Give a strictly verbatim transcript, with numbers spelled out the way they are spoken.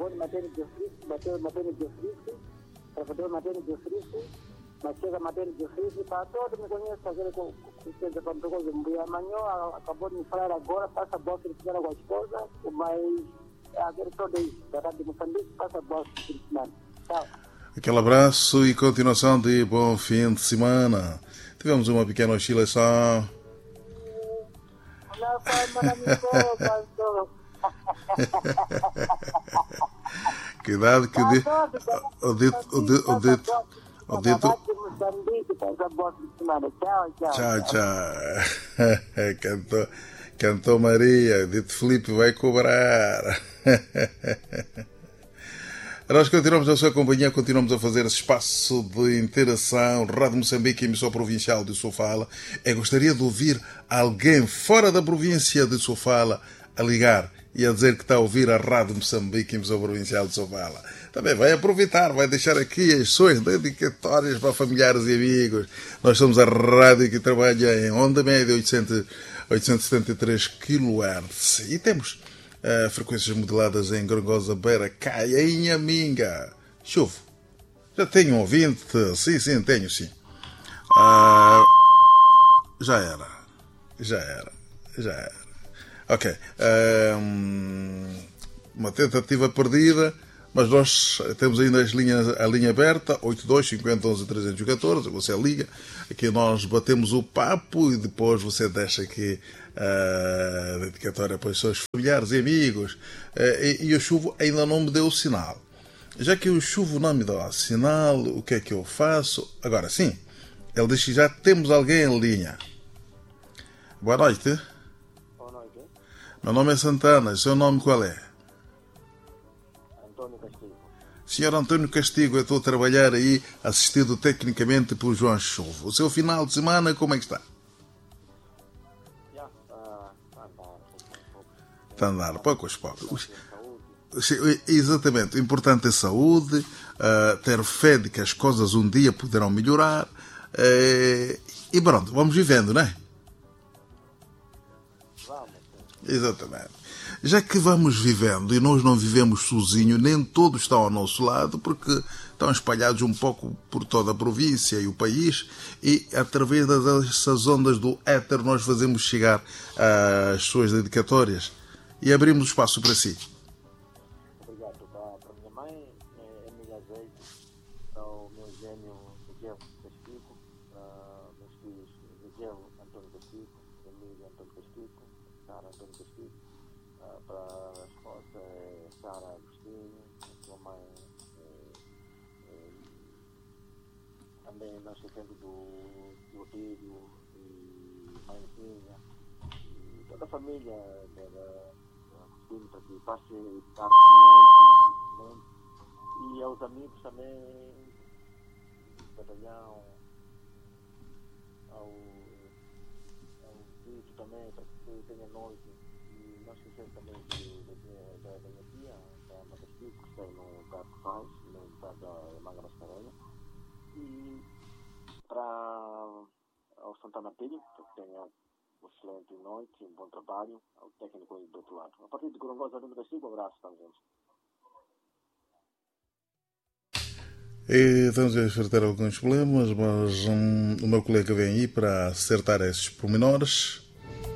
Carbone matéria de ofício, bateu matéria de ofício, trabalhador matéria de ofício, mas chega matéria de ofício, para todo me conhece fazer com certeza para coisa. Amanhã acabou de me falar agora, passa a bolsa de semana com a esposa, mas a ver todo isso, da Rádio Moçambique, passa a bolsa de semana. Tchau. Aquele abraço e continuação de bom fim de semana. Tivemos uma pequena oscilação. Não foi, mano, amigo, pastor. Cuidado que o dito, o dito, o dito, o dito, o dito. Tchau, tchau. Cantou, cantou Maria, o dito Filipe vai cobrar. Nós continuamos a sua companhia, continuamos a fazer esse espaço de interação. Rádio Moçambique, emissora provincial de Sofala. Eu gostaria de ouvir alguém fora da província de Sofala a ligar e a dizer que está a ouvir a Rádio Moçambique, emissora provincial de Sofala. Também vai aproveitar, vai deixar aqui as suas dedicatórias para familiares e amigos. Nós somos a rádio que trabalha em onda média oitocentos, oitocentos e setenta e três quilohertz e temos Uh, frequências modeladas em Grongosa, Beira, Caia e Inhaminga. Chuvo. Já tenho um ouvinte? Sim, sim, tenho, sim. Uh, já era. Já era. Já era. Ok. Uh, uma tentativa perdida, mas nós temos ainda as linhas, a linha aberta, oito dois cinco zero um um três um quatro. Você liga. Aqui nós batemos o papo e depois você deixa aqui a uh, dedicatória para os seus familiares e amigos. Uh, e, e o Chuvo ainda não me deu o sinal. Já que o Chuvo não me dá o sinal, o que é que eu faço? Agora sim, ele diz que já temos alguém em linha. Boa noite. Boa noite. Meu nome é Santana. O seu nome qual é? Antônio Castigo. Senhor Antônio Castigo, eu estou a trabalhar aí, assistido tecnicamente por João Chuvo. O seu final de semana, como é que está? Está a andar, poucos poucos. Exatamente, o importante é saúde, uh, ter fé de que as coisas um dia poderão melhorar. Uh, e pronto, vamos vivendo, não é? Vamos. Exatamente. Já que vamos vivendo e nós não vivemos sozinhos, nem todos estão ao nosso lado, porque estão espalhados um pouco por toda a província e o país, e através dessas ondas do éter nós fazemos chegar as suas dedicatórias e abrimos o espaço para si. Obrigado. Para a minha mãe, Emília Azeite, para o meu gênio Miguel Castigo, para meus filhos Miguel Antônio Castigo, Emília Antônio Castigo, Sara Antônio Castigo, para a esposa Sara Agostinho, a sua mãe também não esquecendo do, do Otílio e mãezinha e toda a família da para que passe tarde de noite e aos amigos também do batalhão, ao, ao Tito também, para que tenha noite. E não esquecer também de, de, de, da minha tia, da Matastic, que está no Gato Faz, no lugar da Manga Mascarenha. E para ao Santana Pilho, que tenha uma excelente noite, um bom trabalho, ao técnico do outro lado. A partir de Gorongosa, do Castigo, um abraço, estamos juntos. E estamos a enfrentar alguns problemas, mas um, o meu colega vem aí para acertar esses pormenores.